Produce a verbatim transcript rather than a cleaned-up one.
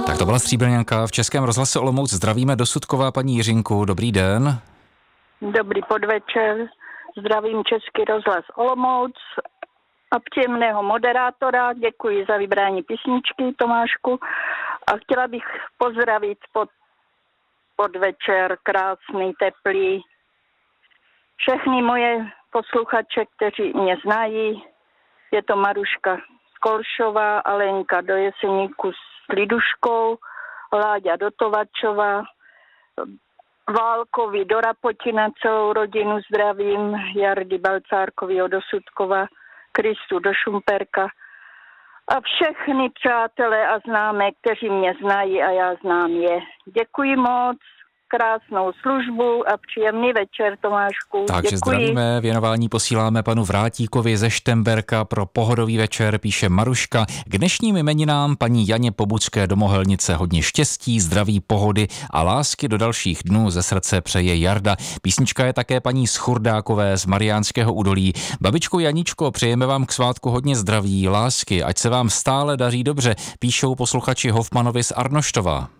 Tak to byla Stříbrňanka v Českém rozhlase Olomouc. Zdravíme do Sudkova paní Jiřinku. Dobrý den. Dobrý podvečer. Zdravím Český rozhlas Olomouc a příjemného moderátora. Děkuji za vybrání písničky, Tomášku. A chtěla bych pozdravit pod, podvečer krásný, teplý všechny moje posluchače, kteří mě znají. Je to Maruška Kolšová, Alenka do Jeseníku s Liduškou, Láďa do Tovačova, Válkovi do Rapotina, celou rodinu zdravím, Jardy Balcárkovi do Sudkova, Kristu do Šumperka a všechny přátelé a známé, kteří mě znají a já znám je. Děkuji moc, krásnou službu a příjemný večer, Tomášku. Takže Děkuji. zdravíme, věnování posíláme panu Vrátíkovi ze Štemberka pro pohodový večer, píše Maruška. K dnešním jmeninám paní Janě Pobucké do Mohelnice hodně štěstí, zdraví, pohody a lásky do dalších dnů ze srdce přeje Jarda. Písnička je také paní Schurdákové z Mariánského údolí. Babičko Janičko, přejeme vám k svátku hodně zdraví, lásky, ať se vám stále daří dobře, píšou posluchači Hofmanovi z Arnoštova.